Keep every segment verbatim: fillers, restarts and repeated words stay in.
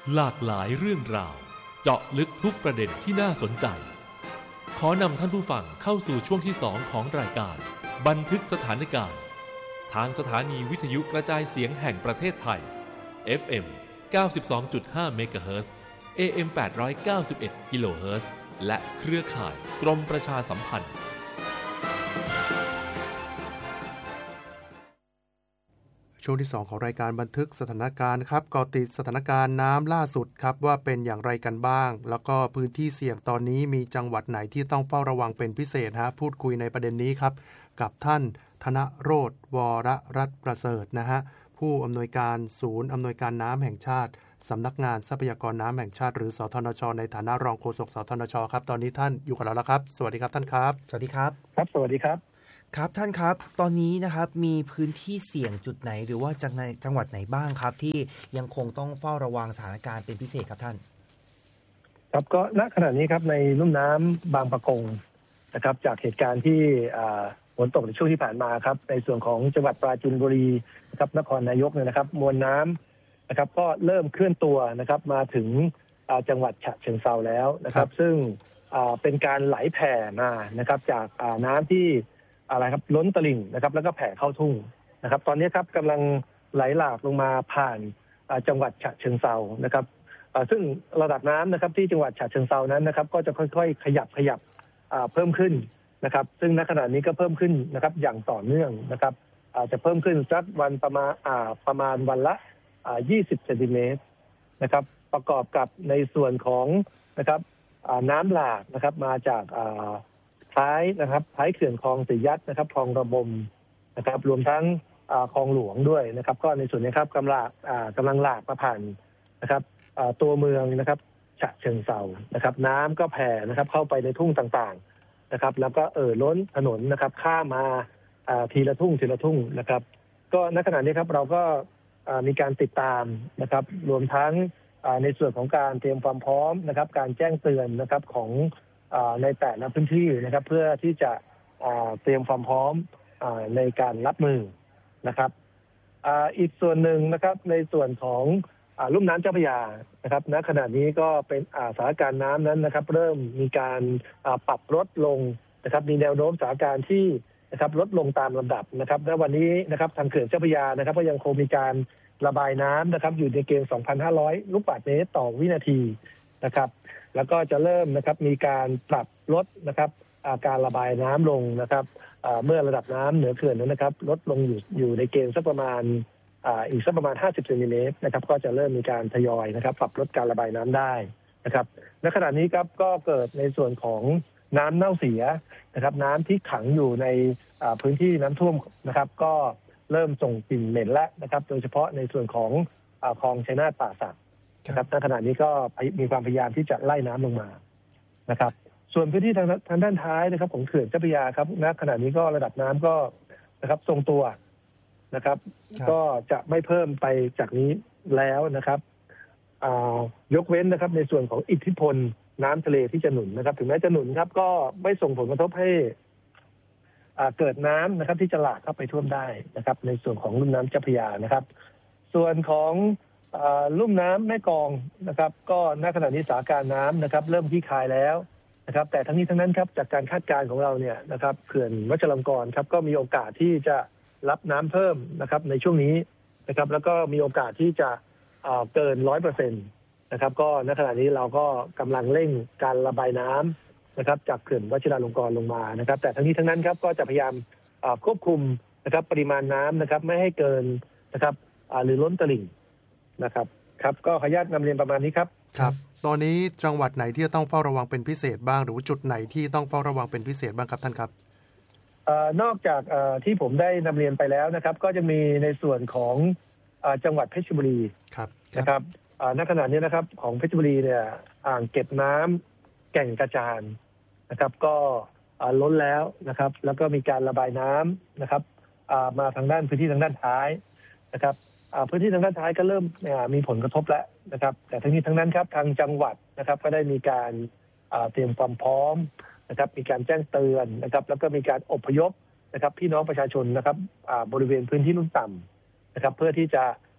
หลากหลายเรื่องราวเจาะลึกทุกประเด็นที่น่าสนใจขอนำท่านผู้ฟังเข้าสู่ช่วงที่สองของรายการบันทึกสถานการณ์ทางสถานีวิทยุกระจายเสียงแห่งประเทศไทย เอฟ เอ็ม เก้าสิบสองจุดห้า เมกะเฮิรตซ์ เอ เอ็ม แปดร้อยเก้าสิบเอ็ด กิโลเฮิรตซ์และเครือข่ายกรมประชาสัมพันธ์ช่วงที่สองของรายการบันทึกสถานการณ์ครับเกาะติดสถานการณ์น้ำล่าสุดครับว่าเป็นอย่างไรกันบ้างแล้วก็พื้นที่เสี่ยงตอนนี้มีจังหวัดไหนที่ต้องเฝ้าระวังเป็นพิเศษฮะพูดคุยในประเด็นนี้ครับกับท่านธนโรจน์วรรัตน์ประเสริฐนะฮะผู้อำนวยการศูนย์อำนวยการน้ำแห่งชาติสำนักงานทรัพยากรน้ำแห่งชาติหรือสทนชในฐานะรองโฆษกสทนชครับตอนนี้ท่านอยู่กับเราแล้วครับสวัสดีครับท่านครับสวัสดีครับครับสวัสดีครับครับท่านครับตอนนี้นะครับมีพื้นที่เสี่ยงจุดไหนหรือว่าจังในจังหวัดไหนบ้างครับที่ยังคงต้องเฝ้าระวังสถานการณ์เป็นพิเศษครับท่านครับก็ณขณะนี้ครับในลุ่มน้ำบางปะกงนะครับจากเหตุการณ์ที่ฝนตกในช่วงที่ผ่านมาครับในส่วนของจังหวัดปราจีนบุรีนะครับนครนายกเนี่ยนะครับมวลน้ำนะครับก็เริ่มเคลื่อนตัวนะครับมาถึงจังหวัดฉะเชิงเทราแล้วนะครับซึ่งเป็นการไหลแผ่มานะครับจากน้ำที่อะไรครับล้นตลิ่งนะครับแล้วก็แผ่เข้าทุ่งนะครับตอนนี้ครับกำลังไหลหลากลงมาผ่านจังหวัดฉะเชิงเทรานะครับซึ่งระดับน้ำนะครับที่จังหวัดฉะเชิงเทรานั้นนะครับก็จะค่อยๆขยับขยับเพิ่มขึ้นนะครับซึ่งณขณะนี้ก็เพิ่มขึ้นนะครับอย่างต่อเนื่องนะครับจะเพิ่มขึ้นสักวันประมาณประมาณวันละยี่สิบเซนติเมตรนะครับประกอบกับในส่วนของนะครับน้ำหลากนะครับมาจากท้ายนะครับท้ายเขื่อนคลองสียัดนะครับคลองระบมนะครับรวมทั้งคลองหลวงด้วยนะครับก็ในส่วนนี้ครับกำลังกำลังหลากมาผ่านนะครับตัวเมืองนะครับฉะเชิงเทรานะครับน้ำก็แผ่นะครับเข้าไปในทุ่งต่างๆนะครับแล้วก็เอ่อล้นถนนนะครับข้ามมาทีละทุ่งทีละทุ่งนะครับก็ณขณะนี้ครับเราก็มีการติดตามนะครับรวมทั้งในส่วนของการเตรียมความพร้อมนะครับการแจ้งเตือนนะครับของในแต่ละพื้นที่นะครับเพื่อที่จะเตรียมความพร้อมในการรับมือนะครับอีกส่วนหนึ่งนะครับในส่วนของลุ่มน้ำเจ้าพระยานะครับณขณะนี้ก็เป็นสถานการณ์น้ำนั้นนะครับเริ่มมีการปรับลดลงนะครับมีแนวโน้มสถานการณ์ที่นะครับลดลงตามลำดับนะครับและวันนี้นะครับทางเขื่อนเจ้าพระยานะครับก็ยังคงมีการระบายน้ำนะครับอยู่ในเกณฑ์ สองพันห้าร้อย ลูกบาศก์เมตรต่อวินาทีนะครับแล้วก็จะเริ่มนะครับมีการปรับลดนะครับการระบายน้ำลงนะครับเมื่อระดับน้ำเหนือเขื่อนนั้นนะครับลดลงอยู่อยู่ในเกณฑ์สักประมาณอีกสักประมาณห้าสิบเซนติเมตรนะครับก็จะเริ่มมีการทยอยนะครับปรับลดการระบายน้ำได้นะครับณขณะนี้ครับก็เกิดในส่วนของน้ำเน่าเสียนะครับน้ำที่ขังอยู่ในพื้นที่น้ำท่วมนะครับก็เริ่มส่งกลิ่นเหม็นแล้วนะครับโดยเฉพาะในส่วนของคลองชัยนาทป่าสักนะครับณขณะนี้ก็มีความพยายามที่จะไล่น้ำลงมานะครับส่วนพื้นที่ทางทางด้านท้ายนะครับของเขื่อนเจ้าพระยาครับณขณะนี้ก็ระดับน้ำก็นะครับทรงตัวนะครับก็จะไม่เพิ่มไปจากนี้แล้วนะครับยกเว้นนะครับในส่วนของอิทธิพลน้ำทะเลที่จะหนุนนะครับถึงแม้จะหนุนครับก็ไม่ส่งผลกระทบให้เกิดน้ำนะครับที่จะหลากเข้าไปท่วมได้นะครับในส่วนของลุ่มน้ำเจ้าพระยานะครับส่วนของลุ่มน้ำแม่กลองนะครับก็ณขณะนี้สถานการณ์น้ำนะครับเริ่มคลี่คลายแล้วนะครับแต่ทั้งนี้ทั้งนั้นครับจากการคาดการณ์ของเราเนี่ยนะครับเขื่อนวัชรลงกรณ์ครับก็มีโอกาสที่จะรับน้ำเพิ่มนะครับในช่วงนี้นะครับแล้วก็มีโอกาสที่จะเกิน ร้อยเปอร์เซ็นต์ นะครับก็ณขณะนี้เราก็กำลังเร่งการระบายน้ำนะครับจากเขื่อนวชิราลงกรณ์ลงมานะครับแต่ทั้งนี้ทั้งนั้นครับก็จะพยายามควบคุมนะครับปริมาณน้ำนะครับไม่ให้เกินนะครับหรือล้นตลิ่งนะครับครับก็ขออนุญาตนำเรียนประมาณนี้ครับครับตอนนี้จังหวัดไหนที่จะต้องเฝ้าระวังเป็นพิเศษบ้างหรือจุดไหนที่ต้องเฝ้าระวังเป็นพิเศษบ้างครับท่านครับนอกจากที่ผมได้นำเรียนไปแล้วนะครับก็จะมีในส่วนของจังหวัดเพชรบุรีนะครับณขณะนี้นะครับของเพชรบุรีเนี่ยอ่างเก็บน้ำแก่งกระจานนะครับก็ล้นแล้วนะครับแล้วก็มีการระบายน้ำนะครับมาทางด้านพื้นที่ทางด้านท้ายนะครับพื้นที่ทางด้านท้ายก็เริ่มมีผลกระทบแล้วนะครับแต่ทั้งนี้ทั้งนั้นครับทางจังหวัดนะครับก็ได้มีการเตรียมความพร้อมนะครับมีการแจ้งเตือนนะครับแล้วก็มีการอพยพนะครับพี่น้องประชาชนนะครับบริเวณพื้นที่ลุ่มต่ำนะครับเพื่อที่จะ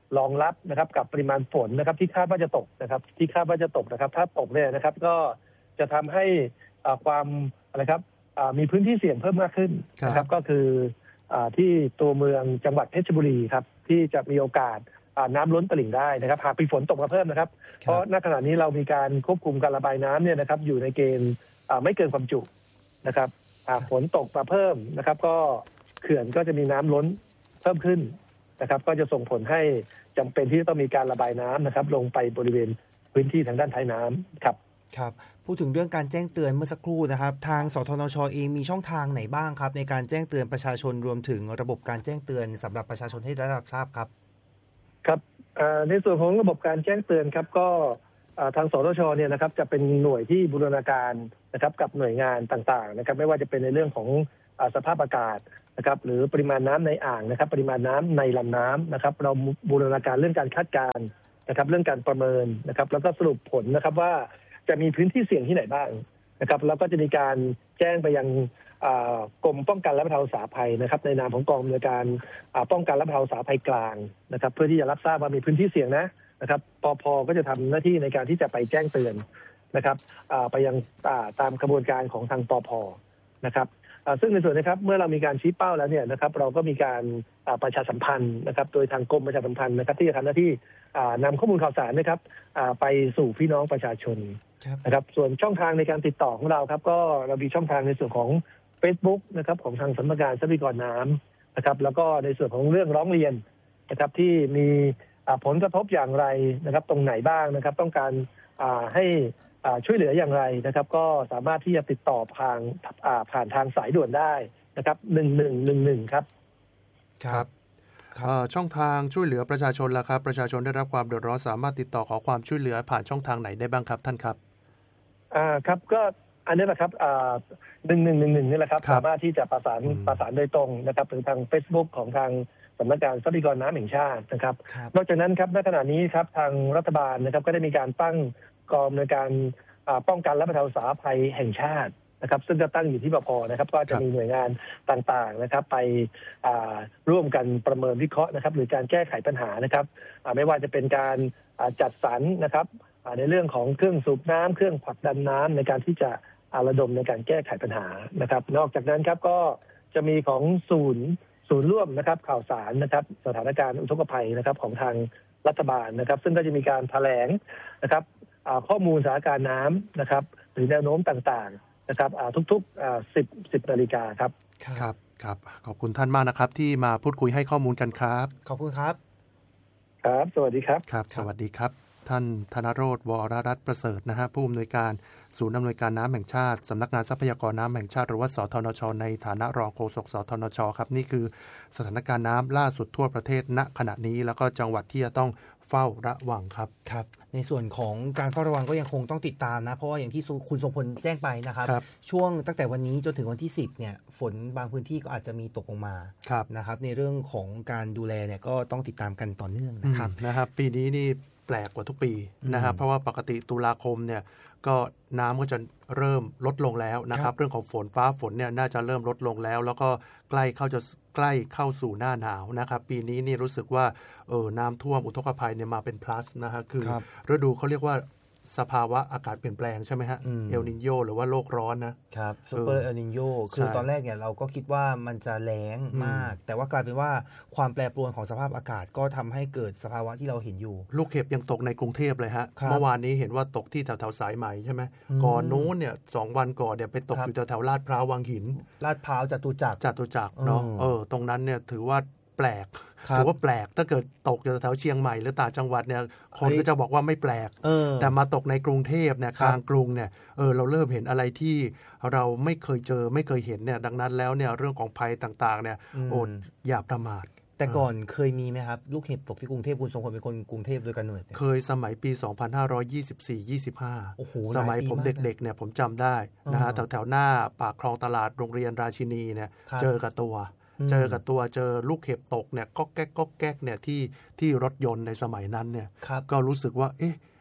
รองรับนะครับกับปริมาณฝนนะครับที่คาดว่าจะตกนะครับที่คาดว่าจะตกนะครับถ้าตกเนี่ยนะครับก็จะทำให้ความอะไรครับมีพื้นที่เสี่ยงเพิ่มมากขึ้นนะครับก็คือที่ตัวเมืองจังหวัดเพชรบุรีครับที่จะมีโอกาสน้ำล้นตลิ่งได้นะครับหากมีฝนตกมาเพิ่มนะครับเพราะณขณะนี้เรามีการควบคุมการระบายน้ำเนี่ยนะครับอยู่ในเกณฑ์ไม่เกินความจุนะครับหากฝนตกมาเพิ่มนะครับก็เขื่อนก็จะมีน้ำล้นเพิ่มขึ้นนะครับก็จะส่งผลให้จำเป็นที่ต้องมีการระบายน้ำนะครับลงไปบริเวณพื้นที่ทางด้านท้ายน้ำครับครับพูดถึงเรื่องการแจ้งเตือนเมื่อสักครู่นะครับทางสทนช.เองมีช่องทางไหนบ้างครับในการแจ้งเตือนประชาชนรวมถึงระบบการแจ้งเตือนสำหรับประชาชนให้ได้รับทราบครับครับในส่วนของระบบการแจ้งเตือนครับก็ทางสทช.เนี่ยนะครับจะเป็นหน่วยที่บูรณาการนะครับกับหน่วยงานต่างๆนะครับไม่ว่าจะเป็นในเรื่องของสภาพอากาศนะครับหรือปริมาณน้ำในอ่างนะครับปริมาณน้ำในลำน้ำนะครับเราบูรณาการเรื่องการคาดการณ์นะครับเรื่องการประเมินนะครับแล้วก็สรุปผลนะครับว่าจะมีพื้นที่เสี่ยงที่ไหนบ้างนะครับแล้วก็จะมีการแจ้งไปยังกรมป้องกันและบรรเทาสาธารณภัยนะครับในนามของกองอำนวยการป้องกันและบรรเทาสาธารณภัยกลางนะครับเพื่อที่จะรับทราบว่ามีพื้นที่เสี่ยงนะนะครับปภ.ก็จะทำหน้าที่ในการที่จะไปแจ้งเตือนนะครับไปยังตามกระบวนการของทางปภ.นะครับซึ่งในส่วนนะครับเมื่อเรามีการชี้เป้าแล้วเนี่ยนะครับเราก็มีการประชาสัมพันธ์นะครับโดยทางกรมประชาสัมพันธ์นะครับที่จะทำหน้าที่นำข้อมูลข่าวสารนะครับไปสู่พี่น้องประชาชนนะครับส่วนช่องทางในการติดต่อของเราครับก็เรามีช่องทางในส่วนของ Facebook นะครับของทางสำนักงานทรัพยากรน้ำนะครับแล้วก็ในส่วนของเรื่องร้องเรียนนะครับที่มีผลกระทบอย่างไรนะครับตรงไหนบ้างนะครับต้องการให้ช่วยเหลืออย่างไรนะครับก็สามารถที่จะติดต่อผ่านผ่านทางสายด่วนได้นะครับหนึ่งหนึ่งหนึ่งหนึ่งครับครับช่องทางช่วยเหลือประชาชนล่ะครับประชาชนได้รับความเดือดร้อนสามารถติดต่อขอความช่วยเหลือผ่านช่องทางไหนได้บ้างครับท่านครับอ่าครับก็อันนี้แหละครับอ่าหนึ่งหนึ่งหนึ่งหนึ่งนี่แหละครับสามารถที่จะประสานประสานโดยตรงนะครับหรือทาง Facebook ของทางสำนักงานทรัพยากรน้ำแห่งชาตินะครับนอกจากนั้นครับณขณะนี้ครับทางรัฐบาลนะครับก็ได้มีการตั้งกองอำนวยการป้องกันและบรรเทาสาธารณภัยแห่งชาตินะครับซึ่งจะตั้งอยู่ที่ปภ.นะครับก็จะมีหน่วยงานต่างๆนะครับไปร่วมกันประเมินวิเคราะห์นะครับหรือการแก้ไขปัญหานะครับไม่ว่าจะเป็นการจัดสรรนะครับในเรื่องของเครื่องสูบน้ำเครื่องผลักดันน้ำในการที่จะระดมในการแก้ไขปัญหานะครับนอกจากนั้นครับก็จะมีของศูนย์ศูนย์ร่วมนะครับข่าวสารนะครับสถานการณ์อุทกภัยนะครับของทางรัฐบาลนะครับซึ่งก็จะมีการแถลงนะครับข้อมูลสถานการณ์น้ำนะครับหรือแนวโน้มต่างๆนะครับทุกๆสิบ สิบนาฬิกาครับครับครับขอบคุณท่านมากนะครับที่มาพูดคุยให้ข้อมูลกันครับขอบคุณครับครับสวัสดีครับครับสวัสดีครับท่านธนโรจน์ วรรัตน์ประเสริฐนะฮะผู้อำนวยการศูนย์อำนวยการน้ำแห่งชาติสำนักงานทรัพยากรน้ำแห่งชาติหรือว่าสทนช.ในฐานะรองโฆษกสทนช.ครับนี่คือสถานการณ์น้ำล่าสุดทั่วประเทศณขณะนี้แล้วก็จังหวัดที่จะต้องเฝ้าระวังครับครับในส่วนของการเฝ้าระวังก็ยังคงต้องติดตามนะเพราะว่าอย่างที่คุณทรงพลแจ้งไปนะครับช่วงตั้งแต่วันนี้จนถึงวันที่สิบเนี่ยฝนบางพื้นที่ก็อาจจะมีตกลงมานะครับในเรื่องของการดูแลเนี่ยก็ต้องติดตามกันต่อเนื่องนะครับนะครับปีนี้นี่แปลกกว่าทุกปีนะครับเพราะว่าปกติตุลาคมเนี่ยก็น้ำก็จะเริ่มลดลงแล้วนะครับเรื่องของฝนฟ้าฝนเนี่ยน่าจะเริ่มลดลงแล้วแล้วก็ใกล้เข้าจะใกล้เข้าสู่หน้าหนาวนะครับปีนี้นี่รู้สึกว่าเออน้ำท่วมอุทกภัยเนี่ยมาเป็น plus นะฮะคือฤดูเขาเรียกว่าสภาวะอากาศเปลี่ยนแปลงใช่ไหมฮะเอลนิโญหรือว่าโลกร้อนนะครับซูเปอร์เอลนิโญคือตอนแรกเนี่ยเราก็คิดว่ามันจะแล้งมากแต่ว่ากลายเป็นว่าความแปรปรวนของสภาพอากาศก็ทำให้เกิดสภาวะที่เราเห็นอยู่ลูกเห็บยังตกในกรุงเทพเลยฮะเมื่อวานนี้เห็นว่าตกที่แถวๆสายไหมใช่ไหมก่อนนู้นเนี่ยสองวันก่อนเนี่ยไปตกอยู่แถวๆลาดพร้าววังหินลาดพร้าวจตุจักรจตุจักรเนาะเออตรงนั้นเนี่ยถือว่าแปลกถือว่าแปลกถ้าเกิดตกอยู่แถวเชียงใหม่หรือต่างจังหวัดเนี่ยคนก็จะบอกว่าไม่แปลกแต่มาตกในกรุงเทพเนี่ยกลางกรุงเนี่ยเออเราเริ่มเห็นอะไรที่เราไม่เคยเจอไม่เคยเห็นเนี่ยดังนั้นแล้วเนี่ยเรื่องของภัยต่างๆเนี่ยโอดอย่าประมาทแต่ก่อนเคยมีไหมครับลูกเห็บตกที่กรุงเทพคุณทรงพลเป็นคนกรุงเทพโดยกำเนิดเคยสมัยปีสองพันห้าร้อยยี่สิบสี่ ยี่สิบห้าโอ้โหสมัยผมเด็กๆเนี่ยผมจำได้นะฮะแถวๆหน้าปากคลองตลาดโรงเรียนราชินีเนี่ยเจอกับตัวเจอกับตัวเจอลูกเห็บตกเนี่ยก็แก๊กก็แก๊กเนี่ยที่ที่รถยนต์ในสมัยนั้นเนี่ยก็รู้สึกว่าเอ๊ะ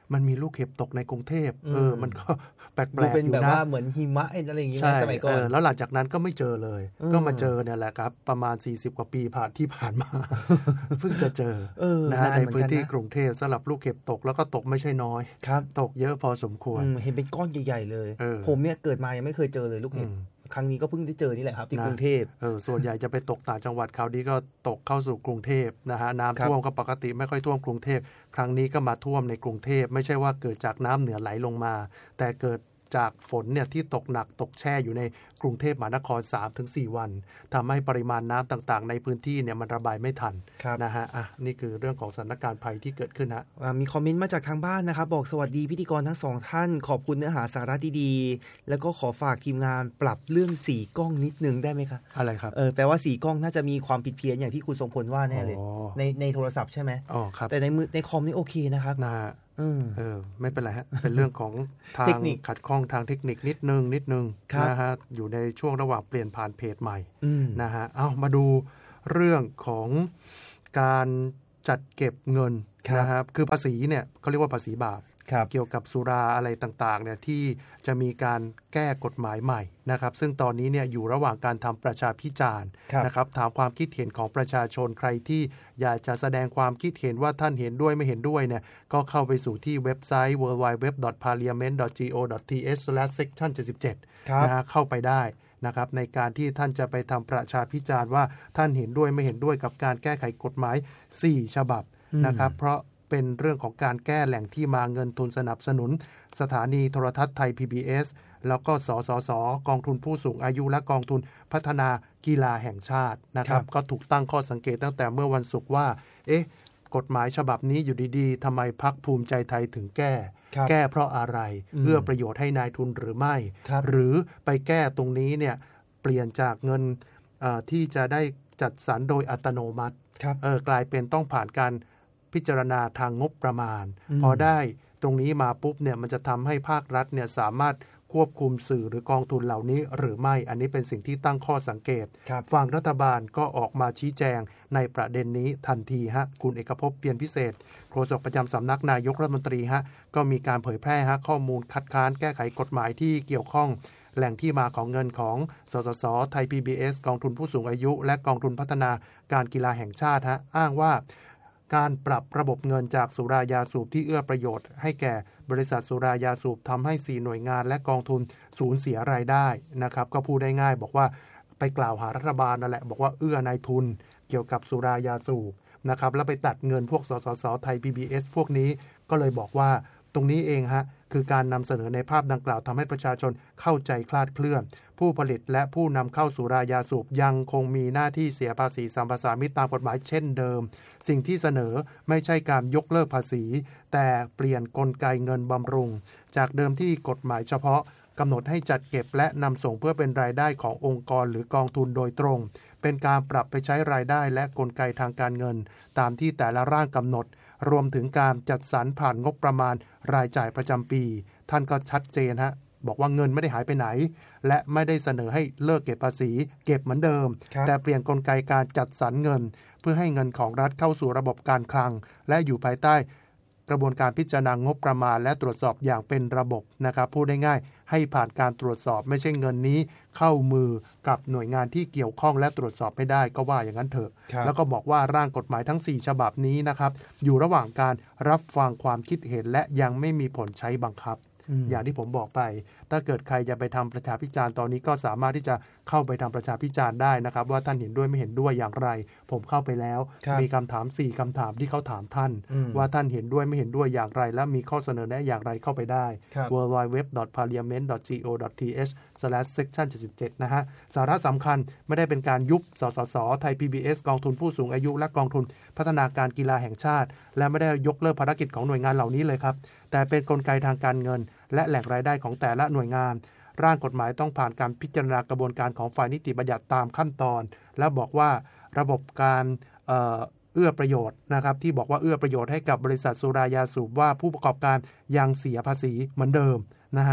มันมีลูกเห็บตกในกรุงเทพเออมันก็แปลกๆอยู่นะเป็นแบบว่าเหมือนหิมะอะไรอย่างเงี้ยสมัยก่อนแล้วหลังจากนั้นก็ไม่เจอเลยก็มาเจอเนี่ยแหละครับประมาณสี่สิบกว่าปีผ่านที่ผ่านมาเพิ่งจะเจอนะในพื้นที่กรุงเทพสำหรับลูกเห็บตกแล้วก็ตกไม่ใช่น้อยตกเยอะพอสมควรเห็นเป็นก้อนใหญ่ๆเลยผมเนี่ยเกิดมายังไม่เคยเจอเลยลูกเห็บครั้งนี้ก็เพิ่งได้เจอนี่แหละครับที่กรุงเทพเออส่วนใหญ่จะไปตกต่างจังหวัดคราวนี้ก็ตกเข้าสู่กรุงเทพนะฮะน้ำท่วมก็ปกติไม่ค่อยท่วมกรุงเทพครั้งนี้ก็มาท่วมในกรุงเทพไม่ใช่ว่าเกิดจากน้ำเหนือไหลลงมาแต่เกิดจากฝนเนี่ยที่ตกหนักตกแช่อยู่ในกรุงเทพมหานคร สามถึงสี่ วันทำให้ปริมาณน้ำต่างๆในพื้นที่เนี่ยมันระบายไม่ทันนะฮะอ่ะนี่คือเรื่องของสถานการณ์ภัยที่เกิดขึ้นฮะมีคอมเมนต์มาจากทางบ้านนะครับบอกสวัสดีพิธีกรทั้งสองท่านขอบคุณเนื้อหาสาระดีๆแล้วก็ขอฝากทีมงานปรับเรื่องสีกล้องนิดนึงได้ไหมครับอะไรครับเออแปลว่าสีกล้องน่าจะมีความผิดเพี้ยนอย่างที่คุณทรงพลว่าแน่เลยในในโทรศัพท์ใช่ไหมอ๋อครับแต่ในมือในคอมนี่โอเคนะครับนะเออไม่เป็นไรฮะเป็นเรื่องของทางขัดข้องทางเทคนิคนิดนึงนิดนึงนะฮะอยู่ในช่วงระหว่างเปลี่ยนผ่านเพจใหม่นะฮะเอามาดูเรื่องของการจัดเก็บเงินนะครับคือภาษีเนี่ยเขาเรียกว่าภาษีบาปเกี่ยวกับสุราอะไรต่างๆเนี่ยที่จะมีการแก้กฎหมายใหม่นะครับซึ่งตอนนี้เนี่ยอยู่ระหว่างการทำประชาพิจารณ์นะครับถามความคิดเห็นของประชาชนใครที่อยากจะแสดงความคิดเห็นว่าท่านเห็นด้วยไม่เห็นด้วยเนี่ยก็เข้าไปสู่ที่เว็บไซต์ ดับเบิลยู ดับเบิลยู ดับเบิลยู ดอท พาร์ลิเมนต์ ดอท จี โอ ดอท ที เอช สแลช เซกชัน เจ็ดสิบเจ็ด นะฮะเข้าไปได้นะครับในการที่ท่านจะไปทำประชาพิจารณ์ว่าท่านเห็นด้วยไม่เห็นด้วยกับการแก้ไขกฎหมายสี่ฉบับนะครับเพราะเป็นเรื่องของการแก้แหล่งที่มาเงินทุนสนับสนุนสถานีโทรทัศน์ไทย พี บี เอส แล้วก็สสสกองทุนผู้สูงอายุและกองทุนพัฒนากีฬาแห่งชาตินะครับก็ถูกตั้งข้อสังเกตตั้งแต่เมื่อวันศุกร์ว่าเอ๊ะกฎหมายฉบับนี้อยู่ดีๆทำไมพรรคภูมิใจไทยถึงแก้แก้เพราะอะไรเพื่อประโยชน์ให้นายทุนหรือไม่หรือไปแก้ตรงนี้เนี่ยเปลี่ยนจากเงินที่จะได้จัดสรรโดยอัตโนมัติเออกลายเป็นต้องผ่านการพิจารณาทางงบประมาณพอได้ตรงนี้มาปุ๊บเนี่ยมันจะทำให้ภาครัฐเนี่ยสามารถควบคุมสื่อหรือกองทุนเหล่านี้หรือไม่อันนี้เป็นสิ่งที่ตั้งข้อสังเกตฝั่งรัฐบาลก็ออกมาชี้แจงในประเด็นนี้ทันทีฮะคุณเอกภพเปี่ยมพิเศษโฆษกประจำสำนักนายกรัฐมนตรีฮะก็มีการเผยแพร่ฮะข้อมูลคัดค้านแก้ไขกฎหมายที่เกี่ยวข้องแหล่งที่มาของเงินของสสสไทย พี บี เอส กองทุนผู้สูงอายุและกองทุนพัฒนาการกีฬาแห่งชาติฮะอ้างว่าการปรับระบบเงินจากสุรายาสูบที่เอื้อประโยชน์ให้แก่บริษัทสุรายาสูบทำให้สี่หน่วยงานและกองทุนสูญเสียรายได้นะครับก็พูดได้ง่ายบอกว่าไปกล่าวหารัฐบาลนั่นแหละบอกว่าเอื้อนายทุนเกี่ยวกับสุรายาสูบนะครับแล้วไปตัดเงินพวกสสสไทย พี บี เอส พวกนี้ก็เลยบอกว่าตรงนี้เองฮะคือการนำเสนอในภาพดังกล่าวทำให้ประชาชนเข้าใจคลาดเคลื่อนผู้ผลิตและผู้นำเข้าสุรายาสูบยังคงมีหน้าที่เสียภาษีสัมปทานมิตรตามกฎหมายเช่นเดิมสิ่งที่เสนอไม่ใช่การยกเลิกภาษีแต่เปลี่ยนกลไกเงินบำรุงจากเดิมที่กฎหมายเฉพาะกำหนดให้จัดเก็บและนำส่งเพื่อเป็นรายได้ขององค์กรหรือกองทุนโดยตรงเป็นการปรับไปใช้รายได้และกลไกทางการเงินตามที่แต่ละร่างกำหนดรวมถึงการจัดสรรผ่านงบประมาณรายจ่ายประจำปีท่านก็ชัดเจนฮะบอกว่าเงินไม่ได้หายไปไหนและไม่ได้เสนอให้เลิกเก็บภาษีเก็บเหมือนเดิมแต่เปลี่ยนกลไกการจัดสรรเงินเพื่อให้เงินของรัฐเข้าสู่ระบบการคลังและอยู่ภายใต้กระบวนการพิจารณางบประมาณและตรวจสอบอย่างเป็นระบบนะครับพูดได้ง่ายให้ผ่านการตรวจสอบไม่ใช่เงินนี้เข้ามือกับหน่วยงานที่เกี่ยวข้องและตรวจสอบไม่ได้ก็ว่าอย่างนั้นเถอะแล้วก็บอกว่าร่างกฎหมายทั้งสี่ฉบับนี้นะครับอยู่ระหว่างการรับฟังความคิดเห็นและยังไม่มีผลใช้บังคับอย่างที่ผมบอกไปถ้าเกิดใครจะไปทำประชาพิจารณ์ตอนนี้ก็สามารถที่จะเข้าไปทำประชาพิจารณ์ได้นะครับว่าท่านเห็นด้วยไม่เห็นด้วยอย่างไรผมเข้าไปแล้วมีคำถามสี่คำถามที่เขาถามท่านว่าท่านเห็นด้วยไม่เห็นด้วยอย่างไรและมีข้อเสนอแนะอย่างไรเข้าไปได้ ดับเบิลยู ดับเบิลยู ดับเบิลยู ดอท พาร์ลิเมนต์ ดอท จี โอ ดอท ที เอช สแลช เซกชัน เจ็ดสิบเจ็ด นะฮะสาระสำคัญไม่ได้เป็นการยุบสสสไทย พี บี เอส กองทุนผู้สูงอายุและกองทุนพัฒนาการกีฬาแห่งชาติและไม่ได้ยกเลิกภารกิจของหน่วยงานเหล่านี้เลยครับแต่เป็นกลไกทางการเงินและแหล่งรายได้ของแต่ละหน่วยงานร่างกฎหมายต้องผ่านการพิจารณากระบวนการของฝ่ายนิติบัญญัติตามขั้นตอนและบอกว่าระบบการเอ่อเอื้อประโยชน์นะครับที่บอกว่าเอื้อประโยชน์ให้กับบริษัทสุรายาสูบว่าผู้ประกอบการยังเสียภาษีเหมือนเดิมนะฮะ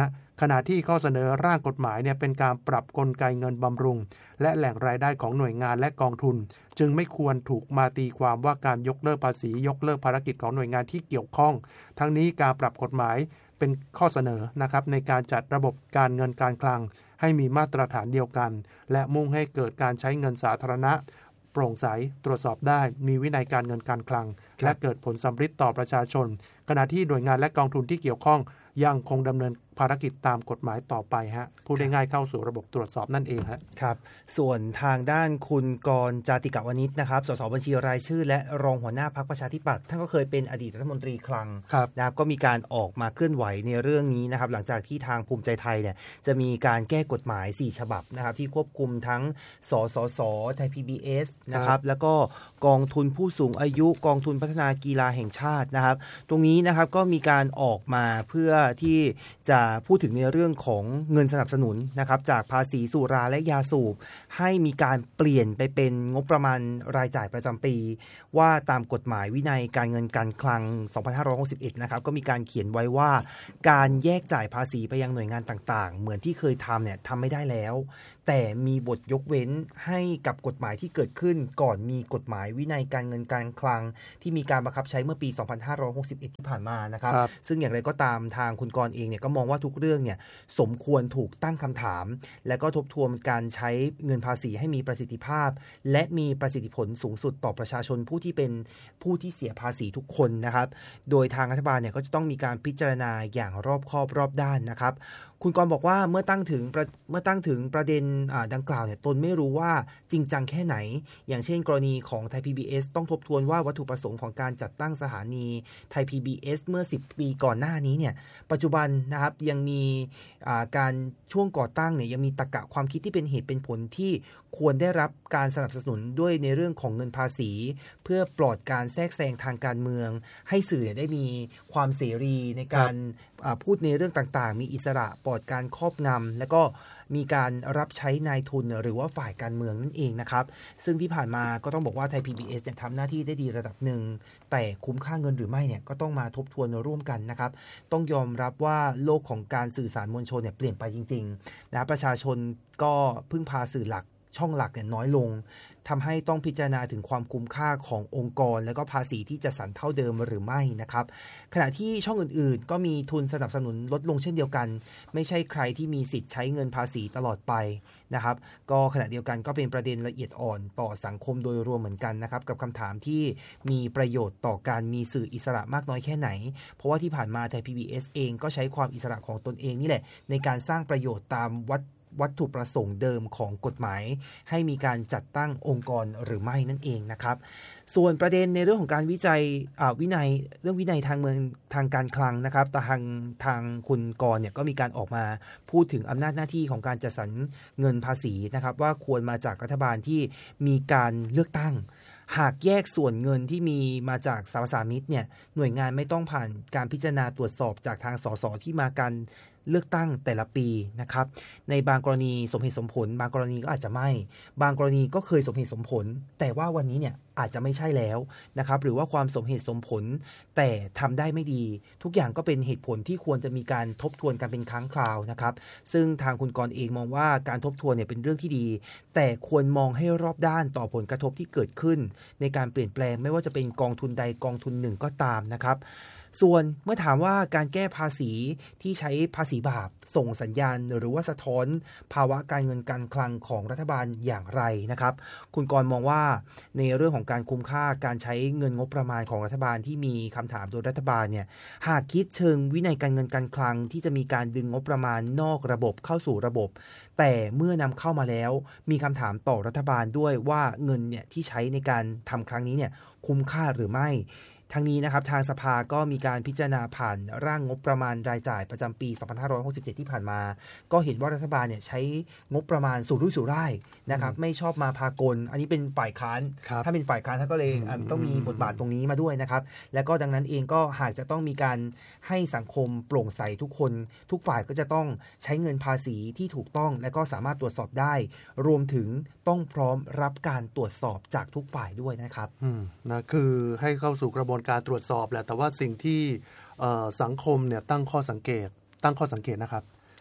ขณะที่ข้อเสนอร่างกฎหมายเนี่ยเป็นการปรับกลไกเงินบำรุงและแหล่งรายได้ของหน่วยงานและกองทุนจึงไม่ควรถูกมาตีความว่าการยกเลิกภาษียกเลิกภารกิจของหน่วยงานที่เกี่ยวข้องทั้งนี้การปรับกฎหมายเป็นข้อเสนอนะครับในการจัดระบบการเงินการคลังให้มีมาตรฐานเดียวกันและมุ่งให้เกิดการใช้เงินสาธารณะโปร่งใสตรวจสอบได้มีวินัยการเงินการคลังและเกิดผลสำฤทธิ์ต่อประชาชนขณะที่หน่วยงานและกองทุนที่เกี่ยวข้องยังคงดำเนินภารกิจตามกฎหมายต่อไปฮะพูดได้ง่ายเข้าสู่ระบบตรวจสอบนั่นเองฮะครับส่วนทางด้านคุณกรณ์จาติกวณิชนะครับสสบัญชีรายชื่อและรองหัวหน้าพรรคประชาธิปัตย์ท่านก็เคยเป็นอดีตรัฐมนตรีคลังนะครับก็มีการออกมาเคลื่อนไหวในเรื่องนี้นะครับหลังจากที่ทางภูมิใจไทยเนี่ยจะมีการแก้กฎหมายสี่ฉบับนะครับที่ควบคุมทั้งสสสไทย พี บี เอส นะครับแล้วก็กองทุนผู้สูงอายุกองทุนพัฒนากีฬาแห่งชาตินะครับตรงนี้นะครับก็มีการออกมาเพื่อที่จะพูดถึงในเรื่องของเงินสนับสนุนนะครับจากภาษีสุราและยาสูบให้มีการเปลี่ยนไปเป็นงบประมาณรายจ่ายประจำปีว่าตามกฎหมายวินัยการเงินการคลังสองพันห้าร้อยหกสิบเอ็ดนะครับก็มีการเขียนไว้ว่าการแยกจ่ายภาษีไปยังหน่วยงานต่างๆเหมือนที่เคยทำเนี่ยทำไม่ได้แล้วแต่มีบทยกเว้นให้กับกฎหมายที่เกิดขึ้นก่อนมีกฎหมายวินัยการเงินการคลังที่มีการบังคับใช้เมื่อปีสองพันห้าร้อยหกสิบเอ็ดที่ผ่านมานะครับซึ่งอย่างไรก็ตามทางคุณกรณ์เองเนี่ยก็มองว่าทุกเรื่องเนี่ยสมควรถูกตั้งคำถามและก็ทบทวนการใช้เงินภาษีให้มีประสิทธิภาพและมีประสิทธิผลสูงสุดต่อประชาชนผู้ที่เป็นผู้ที่เสียภาษีทุกคนนะครับโดยทางรัฐบาลเนี่ยก็จะต้องมีการพิจารณาอย่างรอบคอบรอบด้านนะครับคุณกรณ์บอกว่าเมื่อตั้งถึงเมื่อตั้งถึงประเด็นดังกล่าวเนี่ยตนไม่รู้ว่าจริงจังแค่ไหนอย่างเช่นกรณีของไทย พี บี เอส ต้องทบทวนว่าวัตถุประสงค์ของการจัดตั้งสถานีไทย พี บี เอส เมื่อสิบปีก่อนหน้านี้เนี่ยปัจจุบันนะครับยังมีการช่วงก่อตั้งเนี่ยยังมีตรรกะความคิดที่เป็นเหตุเป็นผลที่ควรได้รับการสนับสนุนด้วยในเรื่องของเงินภาษีเพื่อปลอดการแทรกแซงทางการเมืองให้สื่อได้มีความเสรีในการพูดในเรื่องต่างๆมีอิสระปลอดการครอบงำและก็มีการรับใช้นายทุนหรือว่าฝ่ายการเมืองนั่นเองนะครับซึ่งที่ผ่านมาก็ต้องบอกว่าไทย พี บี เอส เนี่ยทำหน้าที่ได้ดีระดับหนึ่งแต่คุ้มค่าเงินหรือไม่เนี่ยก็ต้องมาทบทวนร่วมกันนะครับต้องยอมรับว่าโลกของการสื่อสารมวลชนเนี่ยเปลี่ยนไปจริงๆนะประชาชนก็พึ่งพาสื่อหลักช่องหลักเนี่ยน้อยลงทำให้ต้องพิจารณาถึงความคุ้มค่าขององค์กรและก็ภาษีที่จะสั่นเท่าเดิมหรือไม่นะครับขณะที่ช่องอื่นๆก็มีทุนสนับสนุนลดลงเช่นเดียวกันไม่ใช่ใครที่มีสิทธิ์ใช้เงินภาษีตลอดไปนะครับก็ขณะเดียวกันก็เป็นประเด็นละเอียดอ่อนต่อสังคมโดยรวมเหมือนกันนะครับกับคำถามที่มีประโยชน์ต่อการมีสื่ออิสระมากน้อยแค่ไหนเพราะว่าที่ผ่านมาไทย พี บี เอส เองก็ใช้ความอิสระของตนเองนี่แหละในการสร้างประโยชน์ตามวัดวัตถุประสงค์เดิมของกฎหมายให้มีการจัดตั้งองค์กรหรือไม่นั่นเองนะครับส่วนประเด็นในเรื่องของการวิจัยวินัยเรื่องวินัยทางเมืองทางการคลังนะครับทางทางคุณกรณ์เนี่ยก็มีการออกมาพูดถึงอำนาจหน้าที่ของการจัดสรรเงินภาษีนะครับว่าควรมาจากรัฐบาลที่มีการเลือกตั้งหากแยกส่วนเงินที่มีมาจากสรรพสามิตเนี่ยหน่วยงานไม่ต้องผ่านการพิจารณาตรวจสอบจากทางสสที่มาการเลือกตั้งแต่ละปีนะครับในบางกรณีสมเหตุสมผลบางกรณีก็อาจจะไม่บางกรณีก็เคยสมเหตุสมผลแต่ว่าวันนี้เนี่ยอาจจะไม่ใช่แล้วนะครับหรือว่าความสมเหตุสมผลแต่ทำได้ไม่ดีทุกอย่างก็เป็นเหตุผลที่ควรจะมีการทบทวนกันเป็นครั้งคราวนะครับซึ่งทางคุณกรณ์เองมองว่าการทบทวนเนี่ยเป็นเรื่องที่ดีแต่ควรมองให้รอบด้านต่อผลกระทบที่เกิดขึ้นในการเปลี่ยนแปลงไม่ว่าจะเป็นกองทุนใดกองทุนหนึ่งก็ตามนะครับส่วนเมื่อถามว่าการแก้ภาษีที่ใช้ภาษีบาปส่งสัญญาณหรือว่าสะท้อนภาวะการเงินการคลังของรัฐบาลอย่างไรนะครับคุณกรณ์มองว่าในเรื่องของการคุ้มค่าการใช้เงินงบประมาณของรัฐบาลที่มีคำถามโดยรัฐบาลเนี่ยหากคิดเชิงวินัยการเงินการคลังที่จะมีการดึงงบประมาณนอกระบบเข้าสู่ระบบแต่เมื่อนำเข้ามาแล้วมีคำถามต่อรัฐบาลด้วยว่าเงินเนี่ยที่ใช้ในการทำครั้งนี้เนี่ยคุ้มค่าหรือไม่ทั้งนี้นะครับทางสภาก็มีการพิจารณาผ่านร่างงบประมาณรายจ่ายประจำปีสองพันห้าร้อยหกสิบเจ็ดที่ผ่านมาก็เห็นว่ารัฐบาลเนี่ยใช้งบประมาณสุรุ่ยสุร่ายนะครับไม่ชอบมาพากลอันนี้เป็นฝ่ายค้านถ้าเป็นฝ่ายค้านท่านก็เลยต้องมีบทบาทตรงนี้มาด้วยนะครับและก็ดังนั้นเองก็หากจะต้องมีการให้สังคมโปร่งใสทุกคนทุกฝ่ายก็จะต้องใช้เงินภาษีที่ถูกต้องและก็สามารถตรวจสอบได้รวมถึงต้องพร้อมรับการตรวจสอบจากทุกฝ่ายด้วยนะครับอืมนะคือให้เข้าสู่กระบวนการตรวจสอบแหละแต่ว่าสิ่งที่สังคมเนี่ยตั้งข้อสังเกตตั้งข้อสังเกตนะครับ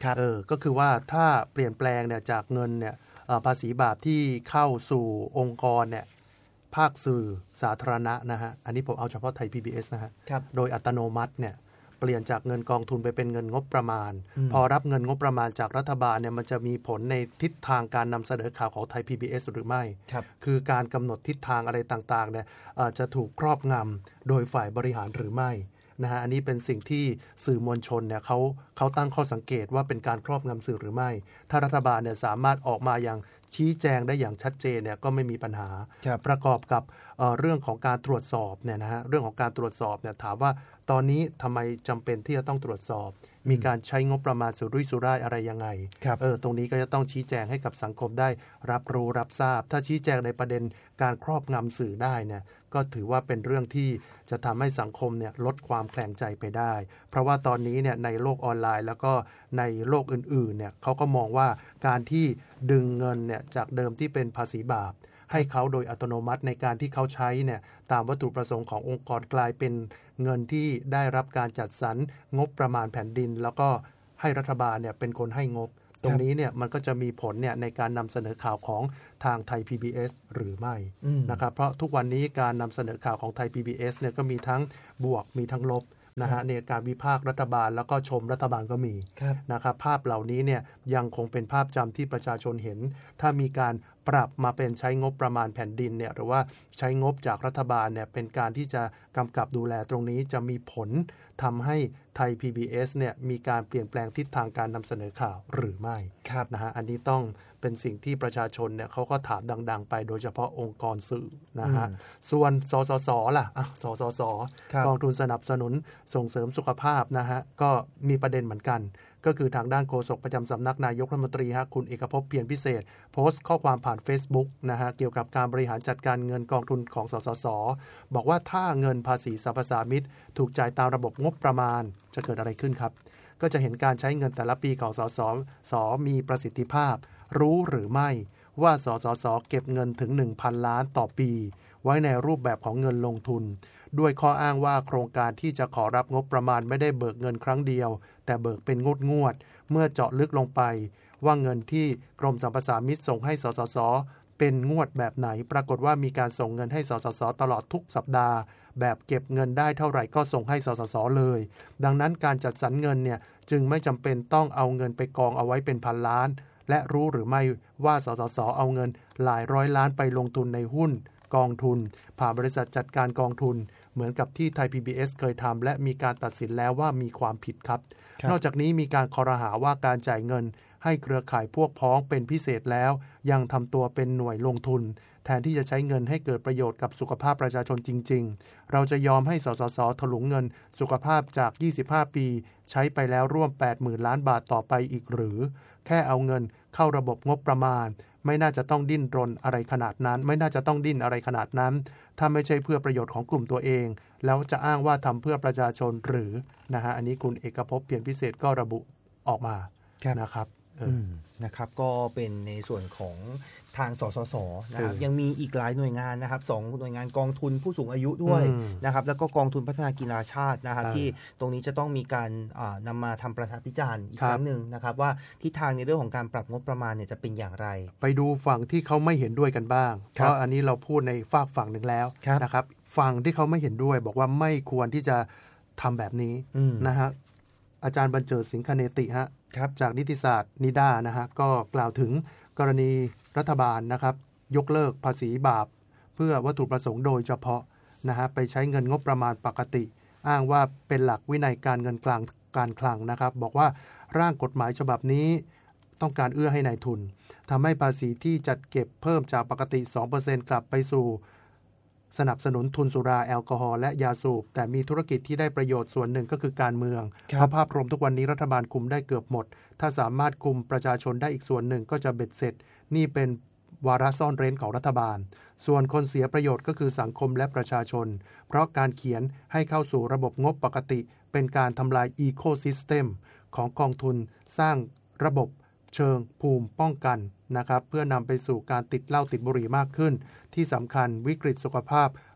เออก็คือว่าถ้าเปลี่ยนแปลงเนี่ยจากเงินเนี่ยภาษีบาปที่เข้าสู่องค์กรเนี่ยภาคสื่อสาธารณะนะฮะอันนี้ผมเอาเฉพาะไทย พี บี เอส นะฮะโดยอัตโนมัติเนี่ยเปลี่ยนจากเงินกองทุนไปเป็นเงินงบประมาณพอรับเงินงบประมาณจากรัฐบาลเนี่ยมันจะมีผลในทิศทางการนำเสนอข่าวของไทย พี บี เอส หรือไม่ ค, คือการกำหนดทิศทางอะไรต่างๆเนี่ยจะถูกครอบงำโดยฝ่ายบริหารหรือไม่นะฮะอันนี้เป็นสิ่งที่สื่อมวลชนเนี่ยเขาเขาตั้งข้อสังเกตว่าเป็นการครอบงำสื่อหรือไม่ถ้ารัฐบาลเนี่ยสามารถออกมาอย่างชี้แจงได้อย่างชัดเจนเนี่ยก็ไม่มีปัญหาประกอบกับเอ่อเรื่องของการตรวจสอบเนี่ยนะฮะเรื่องของการตรวจสอบเนี่ยถามว่าตอนนี้ทำไมจำเป็นที่จะต้องตรวจสอบมีการใช้งบประมาณสุรุ่ยสุร่ายอะไรยังไงเออตรงนี้ก็จะต้องชี้แจงให้กับสังคมได้รับรู้รับทราบถ้าชี้แจงในประเด็นการครอบงำสื่อได้เนี่ยก็ถือว่าเป็นเรื่องที่จะทำให้สังคมเนี่ยลดความแคลงใจไปได้เพราะว่าตอนนี้เนี่ยในโลกออนไลน์แล้วก็ในโลกอื่นๆเนี่ยเขาก็มองว่าการที่ดึงเงินเนี่ยจากเดิมที่เป็นภาษีบาปให้เขาโดยอัตโนมัติในการที่เขาใช้เนี่ยตามวัตถุประสงค์ขององค์กรกลายเป็นเงินที่ได้รับการจัดสรรงบประมาณแผ่นดินแล้วก็ให้รัฐบาลเนี่ยเป็นคนให้งบตรงนี้เนี่ยมันก็จะมีผลเนี่ยในการนำเสนอข่าวของทางไทย พี บี เอส หรือไม่นะครับเพราะทุกวันนี้การนำเสนอข่าวของไทย พี บี เอส เนี่ยก็มีทั้งบวกมีทั้งลบนะฮะในการวิพากษ์รัฐบาลแล้วก็ชมรัฐบาลก็มีนะครับภาพเหล่านี้เนี่ยยังคงเป็นภาพจำที่ประชาชนเห็นถ้ามีการปรับมาเป็นใช้งบประมาณแผ่นดินเนี่ยหรือว่าใช้งบจากรัฐบาลเนี่ยเป็นการที่จะกำกับดูแลตรงนี้จะมีผลทำให้ไทย พี บี เอส เนี่ยมีการเปลี่ยนแปลงทิศทางการนำเสนอข่าวหรือไม่นะฮะอันนี้ต้องเป็นสิ่งที่ประชาชนเนี่ยเขาก็ถามดังๆไปโดยเฉพาะองค์กรสื่อนะฮะส่วนสสสล่ะอ่ะสสสกองทุนสนับสนุนส่งเสริมสุขภาพนะฮะก็มีประเด็นเหมือนกันก็คือทางด้านโฆษกประจำสำนักนายกรัฐมนตรีฮะคุณเอกภพเพียรพิเศษโพสต์ข้อความผ่าน Facebook นะฮะเกี่ยวกับการบริหารจัดการเงินกองทุนของสสสบอกว่าถ้าเงินภาษีสรรพสามิตถูกจ่ายตามระบบงบประมาณจะเกิดอะไรขึ้นครับก็จะเห็นการใช้เงินแต่ละปีของสสสมีประสิทธิภาพรู้หรือไม่ว่าสสสเก็บเงินถึง หนึ่งพัน ล้านต่อปีไว้ในรูปแบบของเงินลงทุนด้วยข้ออ้างว่าโครงการที่จะขอรับงบประมาณไม่ได้เบิกเงินครั้งเดียวแต่เบิกเป็นงวดงวดเมื่อเจาะลึกลงไปว่าเงินที่กรมสรรพสามิตส่งให้สสสเป็นงวดแบบไหนปรากฏว่ามีการส่งเงินให้สสสตลอดทุกสัปดาห์แบบเก็บเงินได้เท่าไหร่ก็ส่งให้สสสเลยดังนั้นการจัดสรรเงินเนี่ยจึงไม่จำเป็นต้องเอาเงินไปกองเอาไว้เป็นพันล้านและรู้หรือไม่ว่าสสสเอาเงินหลายร้อยล้านไปลงทุนในหุ้นกองทุนผ่านบริษัทจัดการกองทุนเหมือนกับที่ไทย พี บี เอส เคยทำและมีการตัดสินแล้วว่ามีความผิดครับนอกจากนี้มีการคอรหาว่าการจ่ายเงินให้เครือข่ายพวกพ้องเป็นพิเศษแล้วยังทำตัวเป็นหน่วยลงทุนแทนที่จะใช้เงินให้เกิดประโยชน์กับสุขภาพประชาชนจริงๆเราจะยอมให้สสสถลุงเงินสุขภาพจากยี่สิบห้าปีใช้ไปแล้วร่วม แปดหมื่น ล้านบาทต่อไปอีกหรือแค่เอาเงินเข้าระบบงบประมาณไม่น่าจะต้องดิ้นรนอะไรขนาดนั้นไม่น่าจะต้องดิ้นอะไรขนาดนั้นถ้าไม่ใช่เพื่อประโยชน์ของกลุ่มตัวเองแล้วจะอ้างว่าทำเพื่อประชาชนหรือนะฮะอันนี้คุณเอกภพเพียรพิเศษก็ระบุออกมานะครับนะครับก็เป็นในส่วนของทางสสสนะครับยังมีอีกหลายหน่วยงานนะครับสองหน่วยงานกองทุนผู้สูงอายุด้วยนะครับแล้วก็กองทุนพัฒนากีฬาชาตินะครับที่ตรงนี้จะต้องมีการนำมาทำประชาพิจารณ์อีกครั้งหนึ่งนะครับว่าทิศทางในเรื่องของการปรับงบประมาณเนี่ยจะเป็นอย่างไรไปดูฝั่งที่เขาไม่เห็นด้วยกันบ้างเพราะอันนี้เราพูดในฝากฝั่งหนึ่งแล้วนะครับฝั่งที่เขาไม่เห็นด้วยบอกว่าไม่ควรที่จะทำแบบนี้นะฮะอาจารย์บรรเจิดสิงคเนติฮะจากนิติศาสตร์นิด้านะฮะก็กล่าวถึงกรณีรัฐบาลนะครับยกเลิกภาษีบาปเพื่อวัตถุประสงค์โดยเฉพาะนะฮะไปใช้เงินงบประมาณปกติอ้างว่าเป็นหลักวินัยการเงินกลางการคลังนะครับบอกว่าร่างกฎหมายฉบับนี้ต้องการเอื้อให้นายทุนทำให้ภาษีที่จัดเก็บเพิ่มจากปกติ สองเปอร์เซ็นต์ กลับไปสู่สนับสนุนทุนสุราแอลกอฮอล์และยาสูบแต่มีธุรกิจที่ได้ประโยชน์ส่วนหนึ่งก็คือการเมืองเพราะภาพรวมทุกวันนี้รัฐบาลคุมได้เกือบหมดถ้าสามารถคุมประชาชนได้อีกส่วนหนึ่งก็จะเบ็ดเสร็จนี่เป็นวาระซ่อนเร้นของรัฐบาลส่วนคนเสียประโยชน์ก็คือสังคมและประชาชนเพราะการเขียนให้เข้าสู่ระบบงบปกติเป็นการทำลายอีโคซิสเต็มของกองทุนสร้างระบบเชิงภูมิป้องกันนะครับเพื่อนำไปสู่การติดเหล้าติดบุหรี่มากขึ้นที่สำคัญวิกฤตสุขภาพ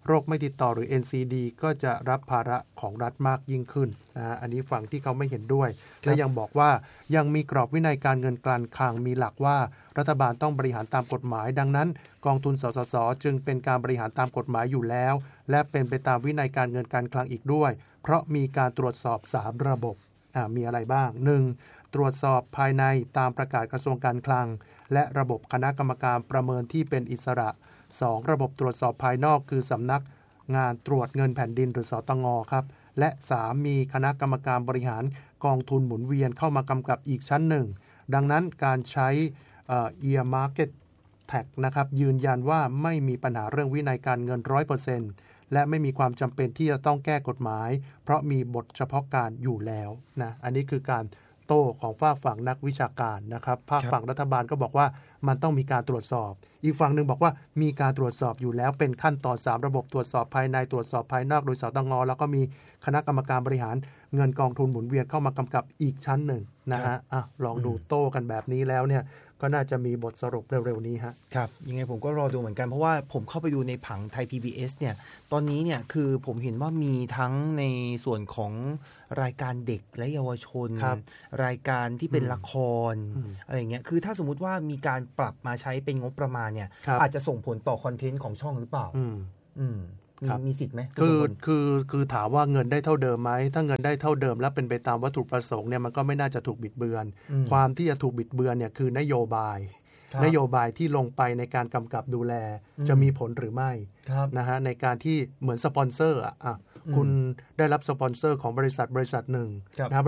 โรคไม่ติดต่อหรือ เอ็น ซี ดี ก็จะรับภาระของรัฐมากยิ่งขึ้นนะอันนี้ฝั่งที่เขาไม่เห็นด้วยและยังบอกว่ายังมีกรอบวินัยการเงินการคลังมีหลักว่ารัฐบาลต้องบริหารตามกฎหมายดังนั้นกองทุนสสสจึงเป็นการบริหารตามกฎหมายอยู่แล้วและเป็นไปตามวินัยการเงินการคลังอีกด้วยเพราะมีการตรวจสอบสามระบบมีอะไรบ้าง หนึ่ง ตรวจสอบภายในตามประกาศกระทรวงการคลังและระบบคณะกรรมการประเมินที่เป็นอิสระ สอง ระบบตรวจสอบภายนอกคือสำนักงานตรวจเงินแผ่นดินหรือสตง.ครับและสามมีคณะกรรมการบริหารกองทุนหมุนเวียนเข้ามากำกับอีกชั้นหนึ่งดังนั้นการใช้เอ่อ Ear Market Tax นะครับยืนยันว่าไม่มีปัญหาเรื่องวินัยการเงิน ร้อยเปอร์เซ็นต์ และไม่มีความจำเป็นที่จะต้องแก้กฎหมายเพราะมีบทเฉพาะการอยู่แล้วนะอันนี้คือการโต้ของฝากฝั่งนักวิชาการนะครับภาคฝั่งรัฐบาลก็บอกว่ามันต้องมีการตรวจสอบอีกฝั่งหนึ่งบอกว่ามีการตรวจสอบอยู่แล้วเป็นขั้นตอนสามระบบตรวจสอบภายในตรวจสอบภายนอกโดยสตง.แล้วก็มีคณะกรรมการบริหารเงินกองทุนหมุนเวียนเข้ามากำกับอีกชั้นหนึ่งนะฮะอ่ะลองดูโต้กันแบบนี้แล้วเนี่ยก็น่าจะมีบทสรุปเร็วๆนี้ฮะครับยังไงผมก็รอดูเหมือนกันเพราะว่าผมเข้าไปดูในผังไทย พี บี เอส เนี่ยตอนนี้เนี่ยคือผมเห็นว่ามีทั้งในส่วนของรายการเด็กและเยาวชน ร, รายการที่เป็นละคร อ, อะไรอย่างเงี้ยคือถ้าสมมุติว่ามีการปรับมาใช้เป็นงบประมาณเนี่ยอาจจะส่งผลต่อคอนเทนต์ของช่องหรือเปล่าอืมอืมมี, มีสิทธิ์ไหมคือคือคือถามว่าเงินได้เท่าเดิมไหมถ้าเงินได้เท่าเดิมแล้วเป็นไปตามวัตถุประสงค์เนี่ยมันก็ไม่น่าจะถูกบิดเบือนความที่จะถูกบิดเบือนเนี่ยคือนโยบายนโยบายที่ลงไปในการกำกับดูแลจะมีผลหรือไม่นะฮะในการที่เหมือนสปอนเซอร์อ่ะคุณได้รับสปอนเซอร์ของบริษัทบริษัทหนึ่งนะ